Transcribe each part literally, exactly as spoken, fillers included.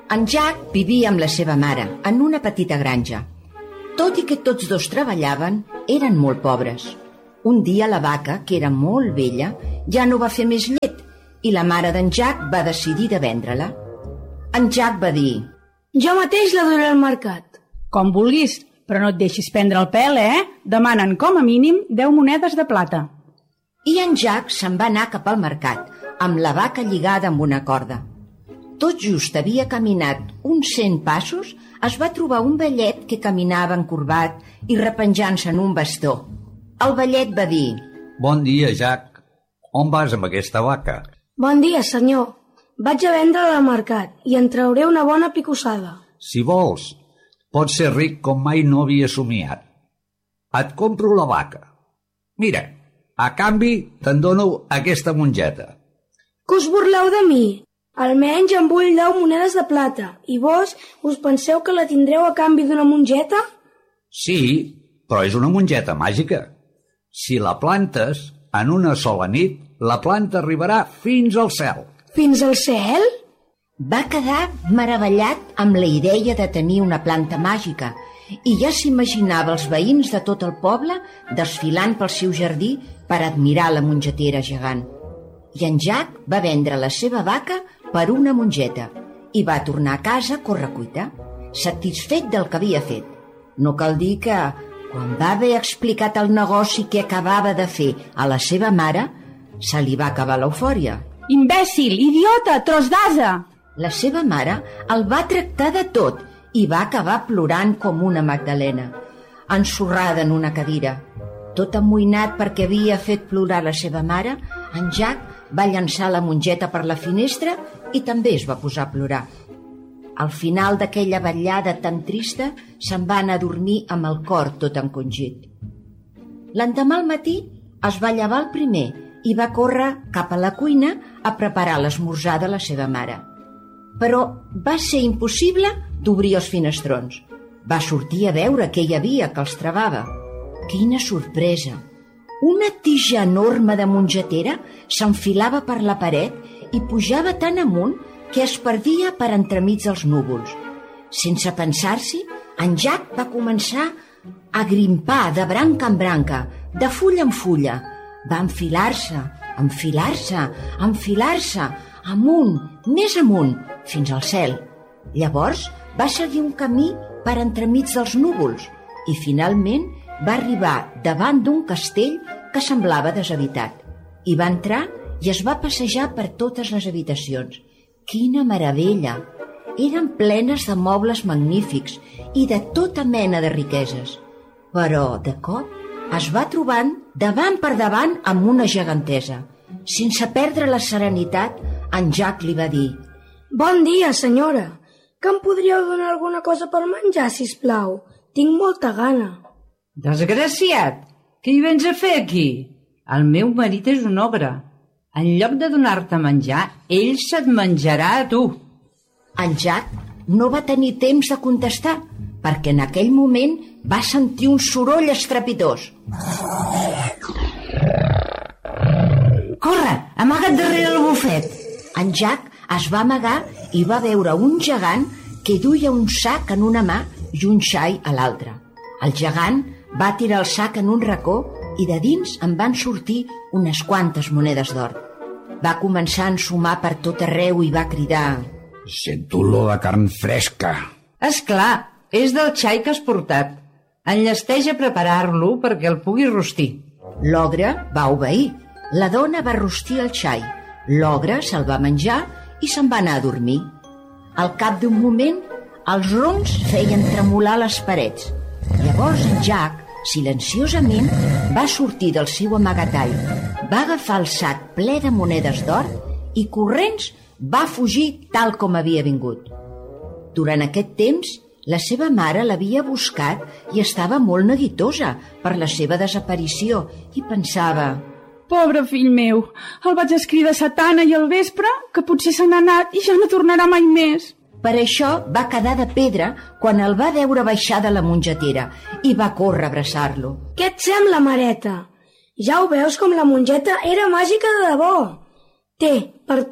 En Jack vivia amb la seva mare en una petita granja. Tot i que tots dos treballaven, eren molt pobres. Un dia la vaca, que era molt vella, ja no va fer més llet i la mare d'en Jack va decidir de vendre-la. En Jack va dir: jo mateix la duré al mercat. Com vulguis, però no et deixis prendre el pèl, eh? Demanen com a mínim deu monedes de plata. I en Jack se'n va anar cap al mercat, amb la vaca lligada amb una corda. Tot just havia caminat uns cent passos, es va trobar un vellet que caminava encorbat i repenjant-se en un bastó. El vellet va dir: bon dia, Jack. On vas amb aquesta vaca? Bon dia, senyor. Vaig a vendre-la al mercat i en trauré una bona picossada. Si vols, pots ser ric com mai no havia somiat. Et compro la vaca. Mira, a canvi te'n dono aquesta mongeta. Que us burleu de mi? Almenys em vull deu monedes de plata. I vos us penseu que la tindreu a canvi d'una mongeta? Sí, però és una mongeta màgica. Si la plantes, en una sola nit, la planta arribarà fins al cel. Fins al cel? Va quedar meravellat amb la idea de tenir una planta màgica i ja s'imaginava els veïns de tot el poble desfilant pel seu jardí per admirar la mongetera gegant. I en Jack va vendre la seva vaca per una mongeta i va tornar a casa a correcuita, satisfet del que havia fet. No cal dir que, quan va haver explicat el negoci que acabava de fer a la seva mare, se li va acabar l'eufòria. Imbècil, idiota, tros d'ase! La seva mare el va tractar de tot i va acabar plorant com una magdalena, ensorrada en una cadira. Tot amoïnat perquè havia fet plorar la seva mare, en Jack va llançar la mongeta per la finestra i també es va posar a plorar. Al final d'aquella vetllada tan trista, se'n va anar a dormir amb el cor tot encongit. L'endemà al matí es va llevar el primer i va córrer cap a la cuina a preparar l'esmorzar de la seva mare. Però va ser impossible d'obrir els finestrons. Va sortir a veure què hi havia que els travava. Quina sorpresa! Una tija enorme de mongetera s'enfilava per la paret i pujava tan amunt que es perdia per entremig dels núvols. Sense pensar-s'hi, en Jack va començar a grimpar de branca en branca, de fulla en fulla. Va enfilar-se, enfilar-se, enfilar-se, amunt, més amunt, fins al cel. Llavors va seguir un camí per entremig dels núvols i finalment va arribar davant d'un castell que semblava deshabitat. Hi va entrar i es va passejar per totes les habitacions. Quina meravella! Eren plenes de mobles magnífics i de tota mena de riqueses. Però, de cop, es va trobant davant per davant amb una gegantesa. Sense perdre la serenitat, en Jack li va dir: bon dia, senyora. Que em podríeu donar alguna cosa per menjar, sisplau? Tinc molta gana. Desgraciat, què hi vens a fer aquí? El meu marit és un ogre. En lloc de donar-te menjar, ell se't menjarà a tu. En Jack no va tenir temps de contestar, perquè en aquell moment va sentir un soroll estrepitós. Corre, amaga't darrere el bufet. En Jack es va amagar i va veure un gegant que duia un sac en una mà i un xai a l'altra. El gegant va tirar el sac en un racó i de dins en van sortir unes quantes monedes d'or. Va començar a ensumar per tot arreu i va cridar: sento olor de carn fresca. És clar, és del xai que has portat. Enllesteix a preparar-lo perquè el pugui rostir. L'ogre va obeir. La dona va rostir el xai. L'ogre se'l va menjar i se'n va anar a dormir. Al cap d'un moment, els roncs feien tremolar les parets. Llavors en Jack, silenciosament, va sortir del seu amagatall, va agafar el sac ple de monedes d'or i, corrents, va fugir tal com havia vingut. Durant aquest temps, la seva mare l'havia buscat i estava molt neguitosa per la seva desaparició i pensava: pobre fill meu, el vaig escridar a sa tana i al vespre que potser se n'ha anat i ja no tornarà mai més. Per això va quedar de pedra quan el va veure baixar de la mongetera i va córrer a abraçar-lo. Què et sembla, mareta? Ja ho veus com la mongeta era màgica de debò. Té, per tu.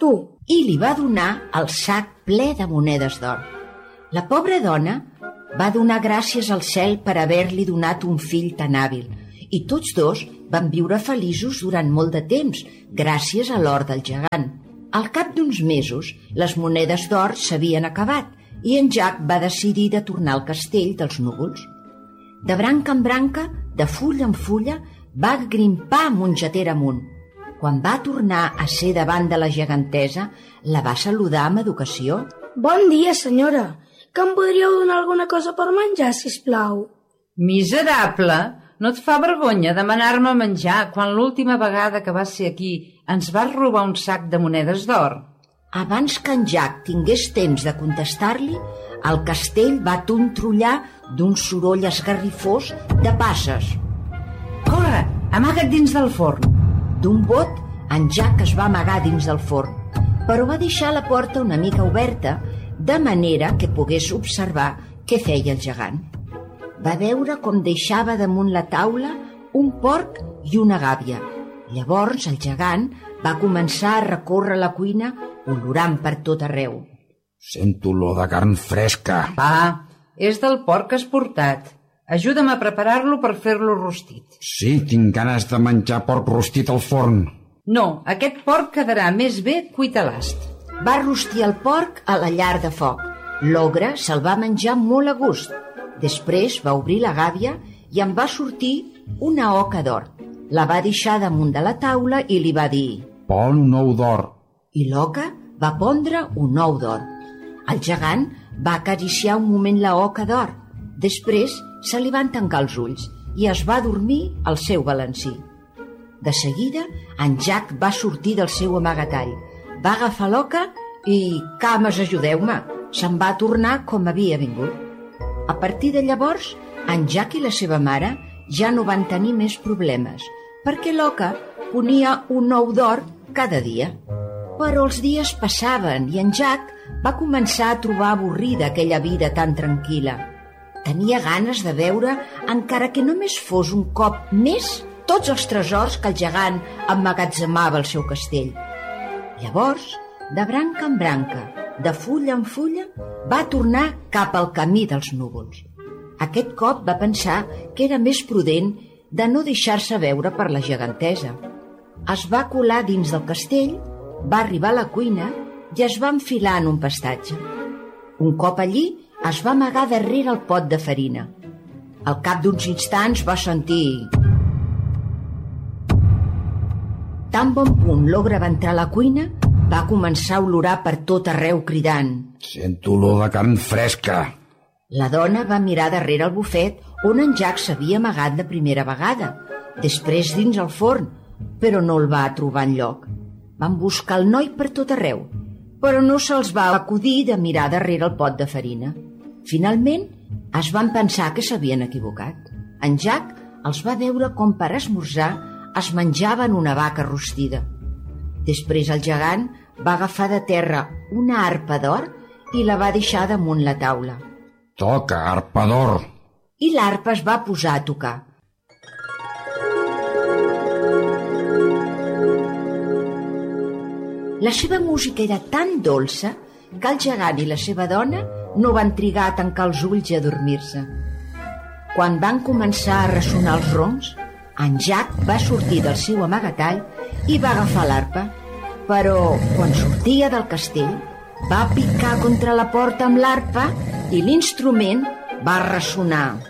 i li va donar el sac ple de monedes d'or. La pobra dona va donar gràcies al cel per haver-li donat un fill tan hàbil, i tots dos van viure feliços durant molt de temps, gràcies a l'or del gegant. Al cap d'uns mesos, les monedes d'or s'havien acabat i en Jack va decidir de tornar al castell dels núvols. De branca en branca, de fulla en fulla, va grimpar mongetera amunt. Quan va tornar a ser davant de la gegantesa, la va saludar amb educació. Bon dia, senyora. Que em podríeu donar alguna cosa per menjar, sisplau? Miserable! No et fa vergonya demanar-me menjar quan l'última vegada que vas ser aquí ens vas robar un sac de monedes d'or? Abans que en Jack tingués temps de contestar-li, el castell va tontrollar d'un soroll esgarrifós de passes. Corre, amaga't dins del forn. D'un bot, en Jack es va amagar dins del forn, però va deixar la porta una mica oberta, de manera que pogués observar què feia el gegant. Va veure com deixava damunt la taula un porc i una gàbia. Llavors el gegant va començar a recórrer la cuina, olorant per tot arreu. Sento olor de carn fresca. Va, és del porc que has portat. Ajuda'm a preparar-lo per fer-lo rostit. Sí, tinc ganes de menjar porc rostit al forn. No, aquest porc quedarà més bé cuit a l'ast. Va rostir el porc a la llar de foc. L'ogre se'l va menjar molt a gust. Després va obrir la gàbia i en va sortir una oca d'or. La va deixar damunt de la taula i li va dir: Pon un ou d'or. I l'oca va pondre un ou d'or. El gegant va acariciar un moment la oca d'or. Després se li van tancar els ulls i es va dormir al seu balancí. De seguida, en Jack va sortir del seu amagatall. Va agafar l'oca i, cames, ajudeu-me, se'n va tornar com havia vingut. A partir de llavors, en Jack i la seva mare ja no van tenir més problemes, perquè l'oca ponia un ou d'or cada dia. Però els dies passaven i en Jack va començar a trobar avorrida aquella vida tan tranquil·la. Tenia ganes de veure, encara que només fos un cop més, tots els tresors que el gegant emmagatzemava al seu castell. Llavors, de branca en branca, de fulla en fulla, va tornar cap al camí dels núvols. Aquest cop va pensar que era més prudent de no deixar-se veure per la gegantesa. Es va colar dins del castell, va arribar a la cuina i es va enfilar en un pastatge. Un cop allí, es va amagar darrere el pot de farina. Al cap d'uns instants va sentir... Tan bon punt l'ogre va entrar a la cuina, va començar a olorar per tot arreu cridant: Sento olor de carn fresca. La dona va mirar darrere el bufet on en Jack s'havia amagat la primera vegada, després dins el forn, però no el va trobar enlloc. Van buscar el noi per tot arreu, però no se'ls va acudir de mirar darrere el pot de farina. Finalment, es van pensar que s'havien equivocat. En Jack els va veure com per esmorzar es menjaven una vaca rostida. Després el gegant va agafar de terra una arpa d'or i la va deixar damunt la taula. Toca, arpa d'or. I l'arpa es va posar a tocar. La seva música era tan dolça que el gegant i la seva dona no van trigar a tancar els ulls i a dormir-se. Quan van començar a ressonar els roncs, en Jack va sortir del seu amagatall i va agafar l'arpa, però quan sortia del castell va picar contra la porta amb l'arpa i l'instrument va ressonar.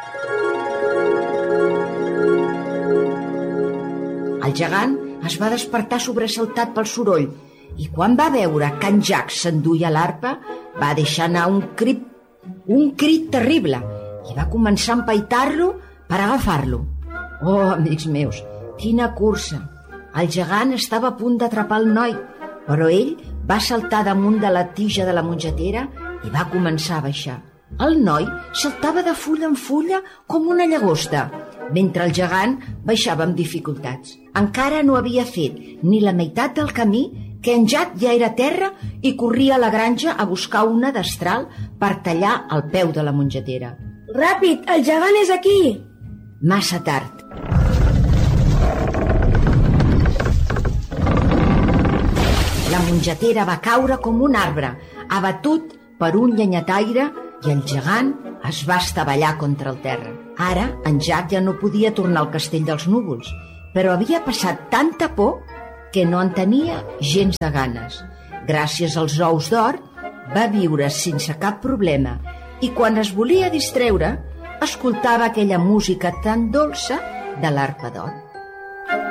El gegant es va despertar sobresaltat pel soroll i quan va veure que en Jack s'enduia l'arpa va deixar anar un crit, un crit terrible i va començar a empaitar-lo per agafar-lo. Oh, amics meus, quina cursa! El gegant estava a punt d'atrapar el noi, però ell va saltar damunt de la tija de la mongetera i va començar a baixar. El noi saltava de fulla en fulla com una llagosta, mentre el gegant baixava amb dificultats. Encara no havia fet ni la meitat del camí que en Jack ja era a terra i corria a la granja a buscar una destral per tallar el peu de la mongetera. Ràpid, el gegant és aquí! Massa tard. La La mongetera va caure com un arbre, abatut per un llenyataire, i el gegant es va estavellar contra el terra. Ara, en Jack ja no podia tornar al castell dels núvols, però havia passat tanta por que no en tenia gens de ganes. Gràcies als ous d'or, va viure sense cap problema i quan es volia distreure, escoltava aquella música tan dolça de l'arpa d'or.